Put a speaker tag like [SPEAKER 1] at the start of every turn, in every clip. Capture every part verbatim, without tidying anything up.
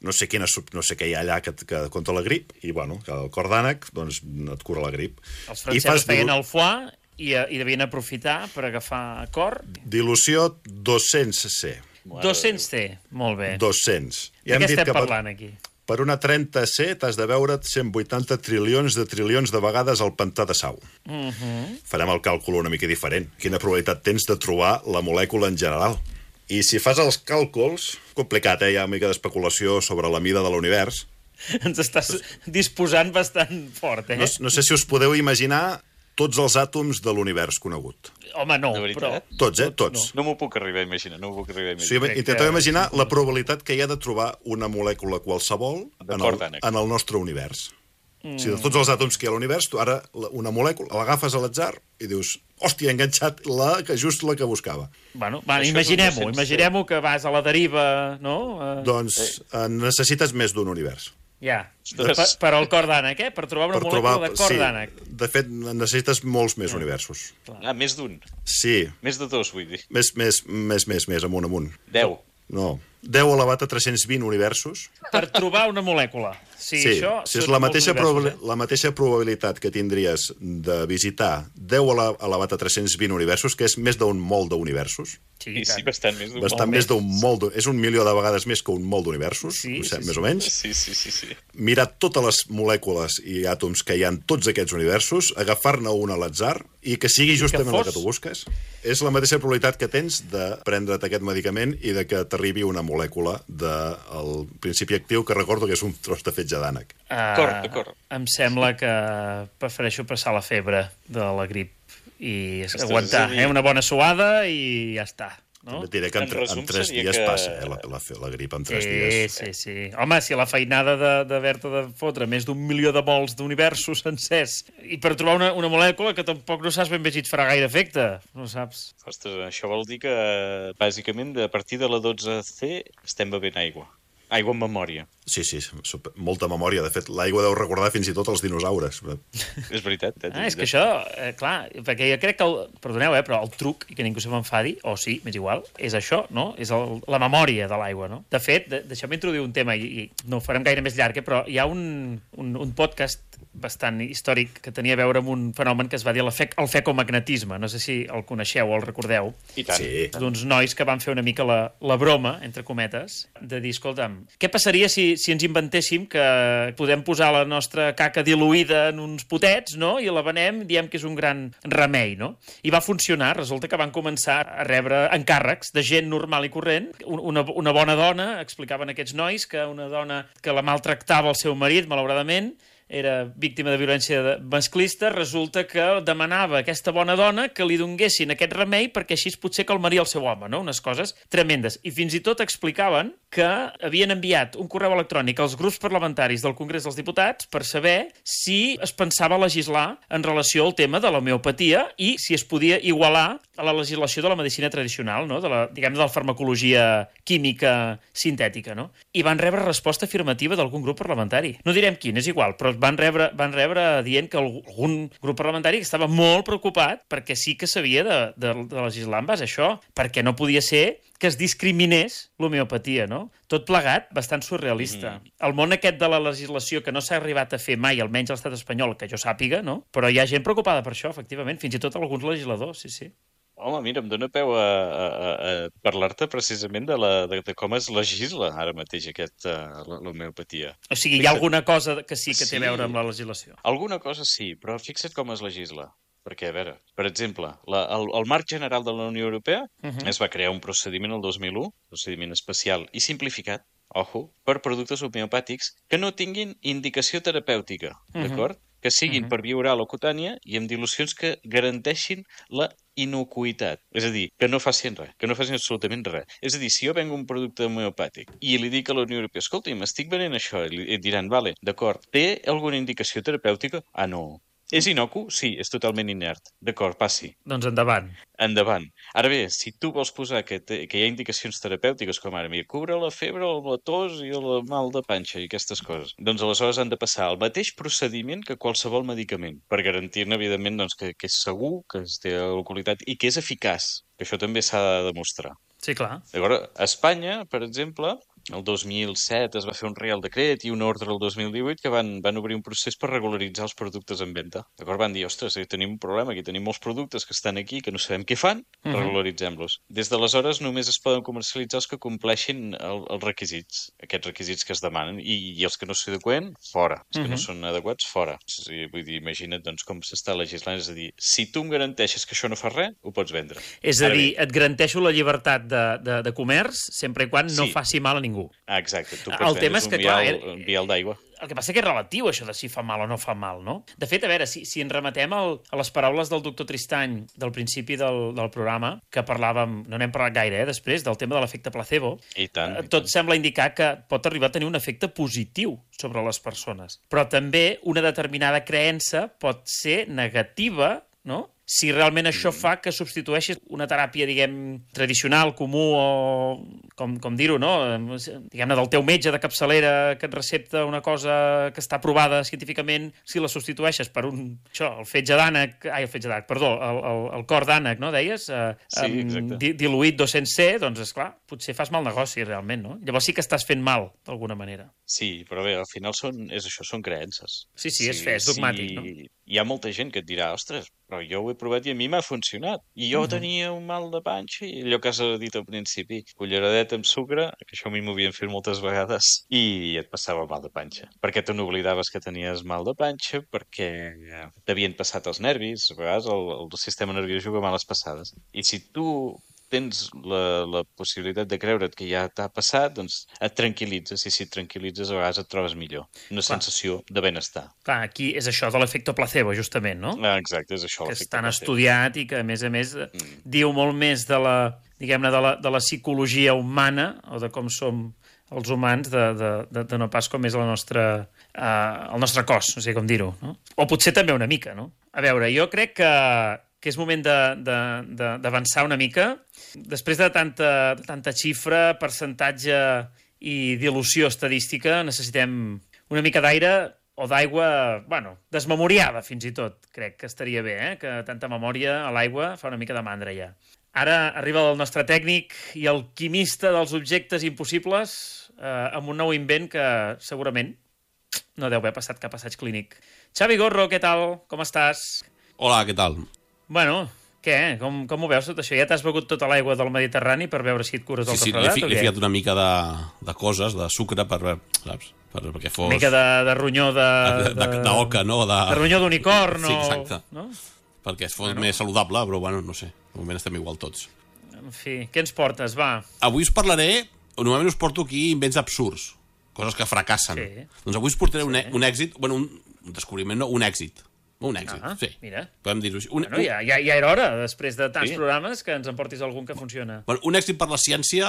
[SPEAKER 1] no sé, quina, no sé què hi ha allà que, que contra la grip, i bueno, que el cor d'ànec doncs, et cura la grip.
[SPEAKER 2] Els francesos feien el foie i, i devien aprofitar per agafar cor.
[SPEAKER 1] Dilució dos-cents ce.
[SPEAKER 2] dos-cents ce, molt bé.
[SPEAKER 1] dos-cents.
[SPEAKER 2] De què estem parlant aquí?
[SPEAKER 1] Per una trenta ce t'has de veure't cent vuitanta trilions de trilions de vegades al pantà de Sau.
[SPEAKER 2] Uh -huh.
[SPEAKER 1] Farem el càlcul una mica diferent. Quina probabilitat tens de trobar la molècula en general? I si fas els càlculs, complicat, eh? Hi ha una mica d'especulació sobre la mida de l'univers.
[SPEAKER 2] Ens estàs disposant bastant fort, eh?
[SPEAKER 1] No, no sé si us podeu imaginar tots els àtoms de l'univers conegut.
[SPEAKER 2] Home, no, però...
[SPEAKER 1] Tots, eh? Tots.
[SPEAKER 3] No, no m'ho puc arribar a imaginar, no m'ho puc arribar a
[SPEAKER 1] Sí,
[SPEAKER 3] imaginar.
[SPEAKER 1] intenteu imaginar la probabilitat que hi ha de trobar una molècula qualsevol en el,
[SPEAKER 3] d'ànec.
[SPEAKER 1] en el nostre univers.
[SPEAKER 2] Mm.
[SPEAKER 1] O sigui, de tots els àtoms que hi ha a l'univers, tu ara la- una molècula l'agafes a l'atzar i dius, hòstia, he enganxat la, que just la que buscava.
[SPEAKER 2] Bueno, va,
[SPEAKER 3] Això és un
[SPEAKER 2] imaginem-ho,
[SPEAKER 3] dos-cents ce.
[SPEAKER 2] imaginem-ho que vas a la deriva, no? Uh,
[SPEAKER 1] Doncs eh, necessites més d'un univers.
[SPEAKER 2] ja,
[SPEAKER 3] Ostres.
[SPEAKER 2] per, per al cor d'ànec, eh? Per trobar una
[SPEAKER 1] Per
[SPEAKER 2] molècula
[SPEAKER 1] trobar-
[SPEAKER 2] de cor
[SPEAKER 1] sí,
[SPEAKER 2] d'ànec.
[SPEAKER 1] de fet, necessites molts més universos.
[SPEAKER 3] Ah, més d'un.
[SPEAKER 1] Sí,
[SPEAKER 3] Més de dos, vull dir.
[SPEAKER 1] més, més, més, més, més, amunt, amunt.
[SPEAKER 3] Deu.
[SPEAKER 1] No. deu elevat a tres-cents vint universos.
[SPEAKER 2] Per trobar una molècula. Sí,
[SPEAKER 1] Sí,
[SPEAKER 2] això...
[SPEAKER 1] si és
[SPEAKER 2] són
[SPEAKER 1] la
[SPEAKER 2] molts
[SPEAKER 1] mateixa,
[SPEAKER 2] universos,
[SPEAKER 1] probabil- la mateixa probabilitat que tindries de visitar deu ele- elevat a tres-cents vint universos, que és més d'un molt d'universos.
[SPEAKER 2] Sí,
[SPEAKER 3] I
[SPEAKER 2] i
[SPEAKER 3] sí,
[SPEAKER 2] tant.
[SPEAKER 3] bastant més d'un.
[SPEAKER 1] Bastant més d'un molt... d'u- És un milió de vegades més que un molt d'universos,
[SPEAKER 2] Sí,
[SPEAKER 1] no sé,
[SPEAKER 2] sí,
[SPEAKER 1] més
[SPEAKER 2] sí.
[SPEAKER 1] o menys.
[SPEAKER 3] Sí, sí, sí, sí.
[SPEAKER 1] Mirar totes les molècules i àtoms que hi ha en tots aquests universos, agafar-ne un a l'atzar i que sigui justament
[SPEAKER 2] fos.
[SPEAKER 1] el que tu busques. És la mateixa probabilitat que tens de prendre't aquest medicament i de que t'arribi una molècula del principi actiu, que recordo que és un tros de fetge d'ànec.
[SPEAKER 2] Uh,
[SPEAKER 3] D'acord, d'acord.
[SPEAKER 2] Em sembla que prefereixo passar la febre de la grip i
[SPEAKER 3] Ostres,
[SPEAKER 2] aguantar,
[SPEAKER 3] és a dir-
[SPEAKER 2] eh? Una bona suada i ja està. No?
[SPEAKER 1] Et diré que en,
[SPEAKER 3] En
[SPEAKER 1] tre-
[SPEAKER 3] resum,
[SPEAKER 1] en tres
[SPEAKER 3] seria
[SPEAKER 1] dies
[SPEAKER 3] que-
[SPEAKER 1] passa, eh, la, la, la grip en tres
[SPEAKER 2] Sí,
[SPEAKER 1] dies.
[SPEAKER 2] sí, sí. Home, si la feinada de- d'haver-te de, de fotre més d'un milió de vols d'universos sencers i per trobar una, una molècula que tampoc no saps ben bé si et farà gaire efecte, no saps.
[SPEAKER 3] Ostres, això vol dir que, bàsicament, a partir de la dotze ce estem bevent aigua. Aigua en memòria.
[SPEAKER 1] Sí, sí, super- molta memòria. De fet, l'aigua deu recordar fins i tot els dinosaures.
[SPEAKER 3] És veritat. Eh?
[SPEAKER 2] Ah, és que això, eh, clar, perquè jo crec que, el, perdoneu, eh, però el truc, i que ningú se m'enfadi, o sí, m'és igual, és això, no? És el, la memòria de l'aigua, no? De fet, de, deixeu-me introduir un tema, i, i no ho farem gaire més llarg, eh, però hi ha un, un, un podcast bastant històric que tenia a veure amb un fenomen que es va dir el, fe, el fecomagnetisme. No sé si el coneixeu o el recordeu.
[SPEAKER 3] I tant.
[SPEAKER 1] Sí.
[SPEAKER 2] D'uns nois que van fer una mica la, la broma, entre cometes, de dir, escolta'm, què passaria si, si ens inventéssim que podem posar la nostra caca diluïda en uns potets, no?, i la venem, diem que és un gran remei, no? I va funcionar. Resulta que van començar a rebre encàrrecs de gent normal i corrent. Una, una bona dona, explicaven aquests nois, que una dona que la maltractava el seu marit, malauradament, era víctima de violència masclista, resulta que demanava a aquesta bona dona que li donguessin aquest remei perquè així potser calmaria el seu home, no? Unes coses tremendes. I fins i tot explicaven que havien enviat un correu electrònic als grups parlamentaris del Congrés dels Diputats per saber si es pensava legislar en relació al tema de l'homeopatia i si es podia igualar a la legislació de la medicina tradicional, no? De la, diguem, de la farmacologia química sintètica, no? I van rebre resposta afirmativa d'algun grup parlamentari. No direm quin, és igual, però van rebre, van rebre dient que algun grup parlamentari estava molt preocupat perquè sí que s'havia de, de, de legislar en base a això, perquè no podia ser que es discriminés l'homeopatia, no? Tot plegat, bastant surrealista. Mm. El món aquest de la legislació que no s'ha arribat a fer mai, almenys a l'estat espanyol, que jo sàpiga, no? Però hi ha gent preocupada per això, efectivament, fins i tot alguns legisladors, sí, sí.
[SPEAKER 3] Home, mira, em dóna peu a, a, a parlar-te precisament de, la, de, de com es legisla ara mateix aquest, uh, l'homeopatia.
[SPEAKER 2] O sigui, hi ha alguna cosa que sí que té
[SPEAKER 3] Sí.
[SPEAKER 2] a veure amb la legislació.
[SPEAKER 3] Alguna cosa sí, però fixa't com es legisla. Perquè, a veure, per exemple, la, el, el marc general de la Unió Europea
[SPEAKER 2] Uh -huh.
[SPEAKER 3] es va crear un procediment el dos mil u, procediment especial i simplificat, ojo, per productes homeopàtics que no tinguin indicació terapèutica,
[SPEAKER 2] Uh -huh.
[SPEAKER 3] d'acord? Que siguin
[SPEAKER 2] Uh -huh.
[SPEAKER 3] per via oral o cutània i amb dilucions que garanteixin la inocuïtat. És a dir, que no facin res, que no facin absolutament res. És a dir, si jo vengo un producte homeopàtic i li dic a la Unió Europea, escolta, m'estic venent això, i li- i diran, vale, d'acord, té alguna indicació terapèutica? Ah, no. És inocu? Sí, és totalment inert. D'acord, passi.
[SPEAKER 2] Doncs endavant.
[SPEAKER 3] Endavant. Ara bé, si tu vols posar que, te, que hi ha indicacions terapèutiques, com ara, mira, cubre la febre, la tos i el mal de panxa i aquestes coses, doncs aleshores han de passar el mateix procediment que qualsevol medicament, per garantir-ne, evidentment, doncs, que, que és segur, que es té la qualitat i que és eficaç, que això també s'ha de demostrar.
[SPEAKER 2] Sí, clar.
[SPEAKER 3] Llavors, a Espanya, per exemple, el dos mil set es va fer un Real Decret i una ordre el dos mil divuit que van, van obrir un procés per regularitzar els productes en venda. D'acord? Van dir, ostres, tenim un problema, aquí tenim molts productes que estan aquí, que no sabem què fan, uh-huh. regularitzem-los. Des d'aleshores només es poden comercialitzar els que compleixin el, els requisits, aquests requisits que es demanen, i, i els que no s'adequen, fora. Els que uh-huh. no són adequats, fora. O sigui, vull dir, imagina't doncs, com s'està legislant, és a dir, si tu em garanteixes que això no fa res, ho pots vendre.
[SPEAKER 2] És a Ara dir, bé. et garanteixo la llibertat de, de, de comerç sempre i quan no sí. faci mal a ningú.
[SPEAKER 3] Ah, exacte. Tu
[SPEAKER 2] pots vendre un,
[SPEAKER 3] que, vial, clar, un vial d'aigua.
[SPEAKER 2] El que passa que és relatiu, això de si fa mal o no fa mal, no? De fet, a veure, si, si ens remetem al, a les paraules del doctor Tristany del principi del, del programa, que parlàvem, no n'hem parlat gaire, eh, després, del tema de l'efecte placebo,
[SPEAKER 3] I tant,
[SPEAKER 2] eh, tot i tant. sembla indicar que pot arribar a tenir un efecte positiu sobre les persones. Però també una determinada creença pot ser negativa, no?, si realment això fa que substitueixi una teràpia, diguem, tradicional, comú, o com, com dir-ho, no? Diguem-ne, del teu metge de capçalera que et recepta una cosa que està provada científicament, si la substitueixes per un, això, el fetge d'ànec, ai, el fetge d'ànec, perdó, el, el, el cor d'ànec, no, deies?
[SPEAKER 3] Sí, exacte.
[SPEAKER 2] Di, diluït dos cents C, doncs, esclar, potser fas mal negoci, realment, no? Llavors sí que estàs fent mal, d'alguna manera.
[SPEAKER 3] Sí, però bé, al final són, és això, són creences.
[SPEAKER 2] Sí, sí, és fe, és dogmàtic,
[SPEAKER 3] sí,
[SPEAKER 2] no?
[SPEAKER 3] Hi ha molta gent que et dirà, ostres, però jo ho he provat i a mi m'ha funcionat. I jo uh-huh. tenia un mal de panxa i allò que has dit al principi, culleradeta amb sucre, que això a mi m'ho havien fet moltes vegades, i et passava mal de panxa. Perquè te n'oblidaves que tenies mal de panxa, perquè t'havien passat els nervis, a vegades el, el sistema nerviós juga males passades. I si tu tens la, la possibilitat de creure't que ja t'ha passat, doncs et tranquil·litzes, i si et tranquil·litzes a vegades et trobes millor. Una Clar. sensació de benestar.
[SPEAKER 2] Clar, aquí és això de l'efecte placebo, justament, no?
[SPEAKER 3] Ah, exacte, és això,
[SPEAKER 2] que
[SPEAKER 3] l'efecte
[SPEAKER 2] és tan
[SPEAKER 3] placebo.
[SPEAKER 2] estudiat i que, a més a més, mm. diu molt més de la, diguem-ne, de la, de la psicologia humana, o de com som els humans, de, de, de, de no pas com és la nostra, uh, el nostre cos, no sé com dir-ho, no? O potser també una mica, no? A veure, jo crec que que és moment d'avançar una mica. Després de tanta, de tanta xifra, percentatge i dilució estadística, necessitem una mica d'aire o d'aigua, bueno, desmemoriada fins i tot. Crec que estaria bé, eh? Que tanta memòria a l'aigua fa una mica de mandra ja. Ara arriba el nostre tècnic i alquimista dels objectes impossibles eh, amb un nou invent que segurament no deu haver passat cap assaig clínic. Xavi Gorro, què tal? Com estàs?
[SPEAKER 4] Hola, què tal?
[SPEAKER 2] Bueno, què? Com, com ho veus tot això? Ja t'has begut tota l'aigua del Mediterrani per veure si et cures del
[SPEAKER 4] sí, sí,
[SPEAKER 2] refredat,
[SPEAKER 4] sí,
[SPEAKER 2] o què?
[SPEAKER 4] Sí, he ficat una mica de, de coses, de sucre, per veure, saps? Per, perquè fos...
[SPEAKER 2] Una mica de, de ronyó de...
[SPEAKER 4] D'oca, no? De,
[SPEAKER 2] de ronyó d'unicorn,
[SPEAKER 4] sí, exacte.
[SPEAKER 2] No?
[SPEAKER 4] Perquè fos
[SPEAKER 2] bueno.
[SPEAKER 4] més saludable, però, bueno, no sé. De moment estem igual tots.
[SPEAKER 2] En fi, què ens portes, va?
[SPEAKER 4] Avui us parlaré... Normalment us porto aquí invents absurds, coses que fracassen. Sí. Doncs avui us portaré sí. un, un èxit... Bueno, un, un descobriment, no, un èxit. Un èxit,
[SPEAKER 2] ah,
[SPEAKER 4] sí.
[SPEAKER 2] Mira.
[SPEAKER 4] Podem dir-ho així. Un,
[SPEAKER 2] bueno, ja, ja, ja era hora, després de tants
[SPEAKER 3] sí.
[SPEAKER 2] programes, que ens en portis algun que funciona.
[SPEAKER 4] Bueno, un èxit per la ciència,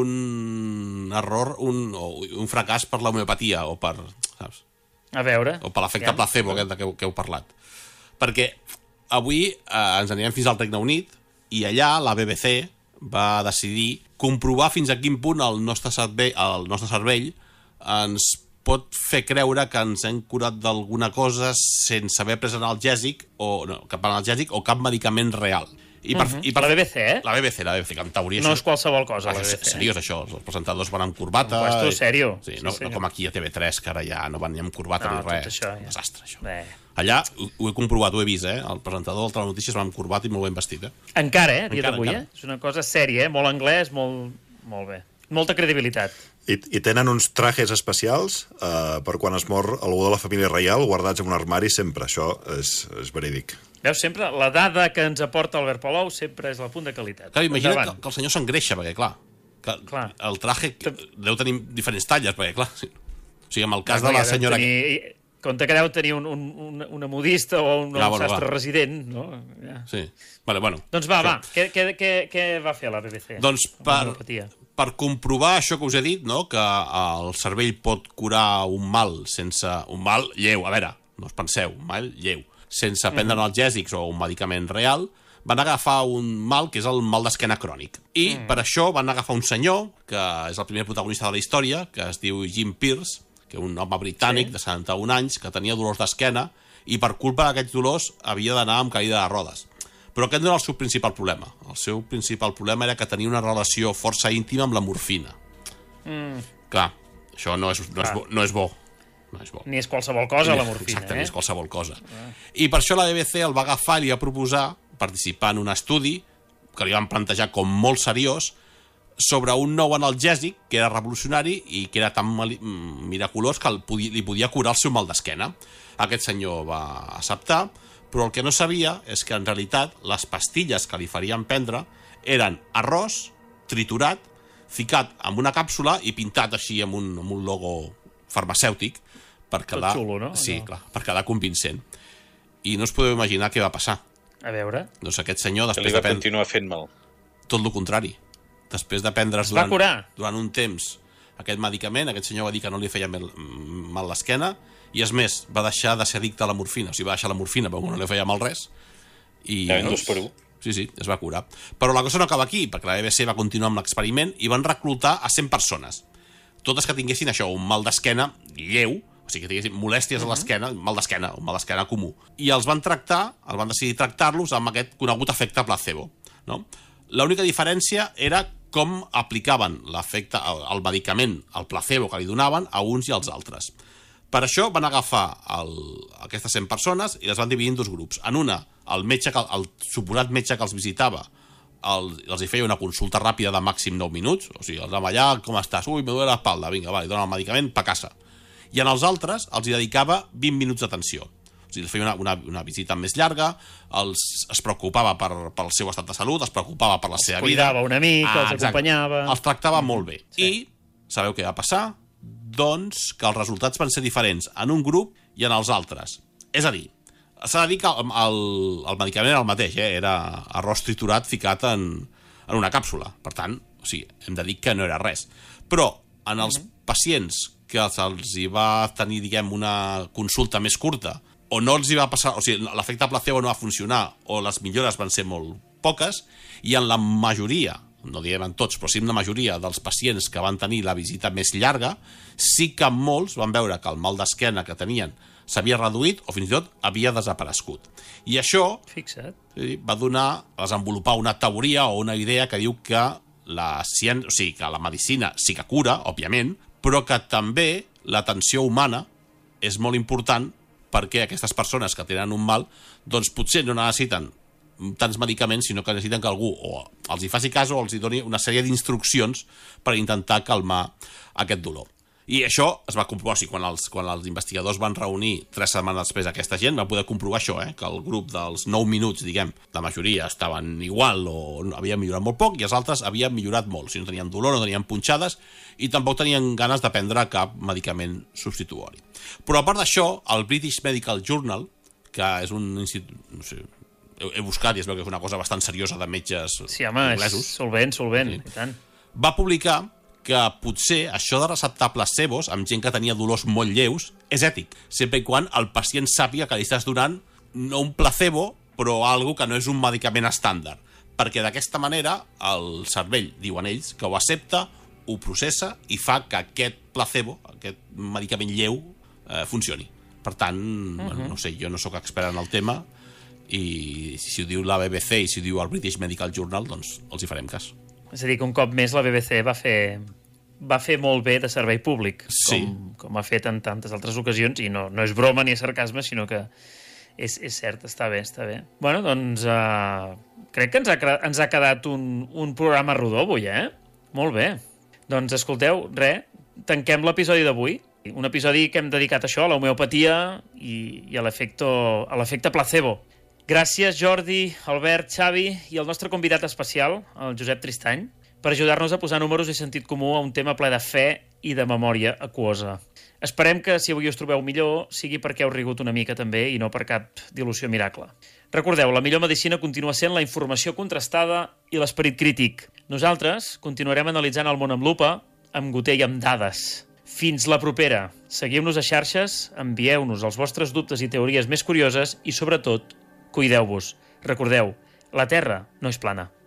[SPEAKER 4] un error, un, o un fracàs per l'homeopatia, o per... Saps?
[SPEAKER 2] A veure.
[SPEAKER 4] O per l'efecte ja. placebo, aquest de què, que heu parlat. Perquè avui eh, ens anirem fins al Regne Unit, i allà la B B C va decidir comprovar fins a quin punt el nostre cervell, el nostre cervell ens pot fer creure que ens hem curat d'alguna cosa sense haver pres analgèsic o no, cap analgèsic o cap medicament real. I per,
[SPEAKER 2] uh -huh.
[SPEAKER 4] i per,
[SPEAKER 2] la B B C, eh?
[SPEAKER 4] La B B C, la B B C, que en teoria...
[SPEAKER 2] No
[SPEAKER 4] això,
[SPEAKER 2] és qualsevol cosa, la B B C.
[SPEAKER 4] Seriós, això. Els presentadors van amb corbata...
[SPEAKER 2] Pues tu, sèrio.
[SPEAKER 4] Sí, no, sí, no com aquí a T V tres, que ara ja no van ni amb corbata
[SPEAKER 2] no,
[SPEAKER 4] ni res.
[SPEAKER 2] Això, ja.
[SPEAKER 4] Un desastre, això.
[SPEAKER 2] Bé.
[SPEAKER 4] Allà ho, ho he comprovat, ho he vist, eh? El presentador del Telenotícies va amb corbata i molt ben vestit, eh?
[SPEAKER 2] Encara, eh? Dia d'avui, eh? És una cosa sèria, eh? Molt anglès, molt, molt bé. Molta credibilitat.
[SPEAKER 1] I, i tenen uns trajes especials eh, per quan es mor algú de la família reial guardats en un armari sempre. Això és, és verídic.
[SPEAKER 2] Veus, sempre la dada que ens aporta Albert Palou sempre és la punt de qualitat.
[SPEAKER 4] Clar, imagina't que, que el senyor s'engreixa, perquè, clar, que
[SPEAKER 2] clar.
[SPEAKER 4] el traje deu tenir diferents talles, perquè, clar... Sí. O sigui, en el cas no, de la senyora...
[SPEAKER 2] Tenir... Compte que deu tenir un, un, un, una modista o un, clar, un bueno, sastre va. resident, no? Ja.
[SPEAKER 4] Sí. Vale, bueno.
[SPEAKER 2] Doncs va, això. va. Què, què, què, què va fer la B B C?
[SPEAKER 4] Doncs per, per comprovar això que us he dit, no? Que el cervell pot curar un mal sense... Un mal lleu, a veure, no us penseu, un mal lleu. Sense prendre mm. analgèsics o un medicament real, van agafar un mal que és el mal d'esquena crònic. I mm. per això van agafar un senyor, que és el primer protagonista de la història, que es diu Jim Pierce, que un home britànic sí. de setanta-un anys que tenia dolors d'esquena i per culpa d'aquests dolors havia d'anar amb caïda de rodes. Però aquest no era el seu principal problema. El seu principal problema era que tenia una relació força íntima amb la morfina. Mm. Clar, això no és, no és, bo, no és bo. No és bo.
[SPEAKER 2] Ni és qualsevol cosa, la morfina.
[SPEAKER 4] Exacte,
[SPEAKER 2] eh?
[SPEAKER 4] ni és qualsevol cosa. Ah. I per això la B B C el va agafar i li va proposar participar en un estudi que li van plantejar com molt seriós sobre un nou analgèsic que era revolucionari i que era tan miraculós que podia, li podia curar el seu mal d'esquena. Aquest senyor va acceptar, però el que no sabia és que en realitat les pastilles que li farien prendre eren arròs triturat, ficat en una càpsula i pintat així amb un, amb un logo farmacèutic per quedar,
[SPEAKER 2] tot xulo, no?
[SPEAKER 4] Sí,
[SPEAKER 2] no.
[SPEAKER 4] clar, per quedar convincent. I no us podeu imaginar què va passar.
[SPEAKER 2] A veure...
[SPEAKER 4] Doncs aquest senyor,
[SPEAKER 3] Que
[SPEAKER 4] després
[SPEAKER 3] li va
[SPEAKER 4] de prendre...
[SPEAKER 3] continuar fent mal.
[SPEAKER 4] Tot el contrari. Després de prendre's
[SPEAKER 2] va
[SPEAKER 4] durant,
[SPEAKER 2] curar.
[SPEAKER 4] durant un temps aquest medicament, aquest senyor va dir que no li feia mal, mal l'esquena, i és més, va deixar de ser addicte a la morfina. O sigui, va deixar la morfina perquè no li feia mal res. I,
[SPEAKER 3] Ja, dos per un.
[SPEAKER 4] Sí, sí, es va curar. Però la cosa no acaba aquí, perquè la B B C va continuar amb l'experiment i van reclutar a cent persones. Totes que tinguessin això, un mal d'esquena lleu, o sigui, que tinguessin molèsties uh -huh. a l'esquena, mal d'esquena, un mal d'esquena comú. I els van tractar, els van decidir tractar-los amb aquest conegut efecte placebo. No? L'única diferència era com aplicaven l'efecte, el, el medicament, el placebo que li donaven a uns i als altres. Per això van agafar el, aquestes cent persones i les van dividir en dos grups. En una, el metge que, el suposat metge que els visitava el, els hi feia una consulta ràpida de màxim nou minuts, o sigui, els anava allà, com estàs? Ui, me duele l'espalda, vinga, va, li dona el medicament, pa casa. I en els altres els hi dedicava vint minuts d'atenció. O sigui, els feia una, una, una visita més llarga, els, es preocupava per, pel seu estat de salut, es preocupava per la seva vida.
[SPEAKER 2] Cuidava una mica, ah, els exacte. acompanyava...
[SPEAKER 4] Els tractava molt bé.
[SPEAKER 2] Sí.
[SPEAKER 4] I sabeu què va passar? Doncs que els resultats van ser diferents en un grup i en els altres. És a dir, s'ha de dir que el, el, el medicament era el mateix, eh? Era arròs triturat ficat en, en una càpsula. Per tant, o sigui, hem de dir que no era res. Però en els mm-hmm. pacients que se'ls hi va tenir, diguem, una consulta més curta, o no els hi va passar, o sigui, l'efecte placebo no va funcionar, o les millores van ser molt poques, i en la majoria, no diguem en tots, però sí en la majoria dels pacients que van tenir la visita més llarga, sí que molts van veure que el mal d'esquena que tenien s'havia reduït o fins i tot havia desaparegut. I això
[SPEAKER 2] Fixa't.
[SPEAKER 4] va donar, va desenvolupar una teoria o una idea que diu que la ciència, o sigui, que la medicina sí que cura, òbviament, però que també l'atenció humana és molt important perquè aquestes persones que tenen un mal doncs potser no necessiten tants medicaments, sinó que necessiten que algú o els hi faci cas o els hi doni una sèrie d'instruccions per intentar calmar aquest dolor. I això es va comprovar, o sigui, quan els, quan els investigadors van reunir tres setmanes després aquesta gent, van poder comprovar això, eh? Que el grup dels nou minuts, diguem, la majoria estaven igual o havien millorat molt poc i els altres havien millorat molt. O sigui, no tenien dolor, no tenien punxades i tampoc tenien ganes de prendre cap medicament substitutori. Però a part d'això, el British Medical Journal, que és un institut... No sé, he buscat i es veu que és una cosa bastant seriosa de metges
[SPEAKER 2] sí, home,
[SPEAKER 4] anglesos.
[SPEAKER 2] És solvent, solvent,
[SPEAKER 4] sí.
[SPEAKER 2] I tant.
[SPEAKER 4] Va publicar que potser això de receptar placebos amb gent que tenia dolors molt lleus és ètic, sempre i quan el pacient sàpiga que li estàs donant no un placebo, però algo que no és un medicament estàndard, perquè d'aquesta manera el cervell, diuen ells, que ho accepta, ho processa i fa que aquest placebo, aquest medicament lleu, eh, funcioni. Per tant, uh-huh. bueno, no sé, jo no sóc expert en el tema i si ho diu la B B C i si ho diu el British Medical Journal, doncs els hi farem cas.
[SPEAKER 2] És a dir, que un cop més la B B C va fer, va fer molt bé de servei públic,
[SPEAKER 4] sí.
[SPEAKER 2] com, com ha fet en tantes altres ocasions, i no, no és broma ni és sarcasme, sinó que és, és cert, està bé, està bé. Bueno, doncs uh, crec que ens ha, ens ha quedat un, un programa rodó avui, eh? Molt bé. Doncs escolteu, res, tanquem l'episodi d'avui. Un episodi que hem dedicat a això, a l'homeopatia i, i a l'efecte placebo. Gràcies, Jordi, Albert, Xavi i el nostre convidat especial, el Josep Tristany, per ajudar-nos a posar números i sentit comú a un tema ple de fe i de memòria aquosa. Esperem que, si avui us trobeu millor, sigui perquè heu rigut una mica també i no per cap dilució miracle. Recordeu, la millor medicina continua sent la informació contrastada i l'esperit crític. Nosaltres continuarem analitzant el món amb lupa, amb goter i amb dades. Fins la propera. Seguiu-nos a xarxes, envieu-nos els vostres dubtes i teories més curioses i, sobretot, cuideu-vos. Recordeu, la Terra no és plana.